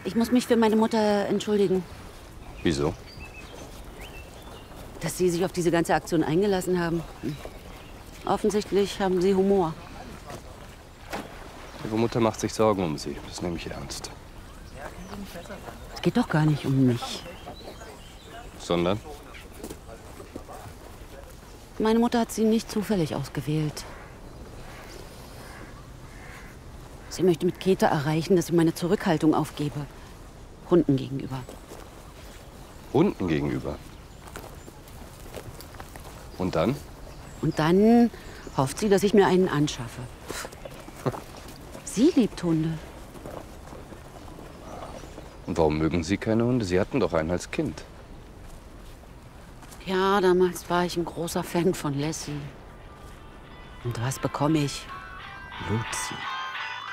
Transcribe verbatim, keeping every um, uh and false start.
Ich muss mich für meine Mutter entschuldigen. Wieso? Dass Sie sich auf diese ganze Aktion eingelassen haben. Offensichtlich haben Sie Humor. Ihre Mutter macht sich Sorgen um Sie. Das nehme ich ernst. Es geht doch gar nicht um mich. Sondern? Meine Mutter hat Sie nicht zufällig ausgewählt. Sie möchte mit Käthe erreichen, dass ich meine Zurückhaltung aufgebe. Hunden gegenüber. Hunden gegenüber? Und dann? Und dann hofft sie, dass ich mir einen anschaffe. Sie liebt Hunde. Und warum mögen Sie keine Hunde? Sie hatten doch einen als Kind. Ja, damals war ich ein großer Fan von Lassie. Und was bekomme ich? Luzi.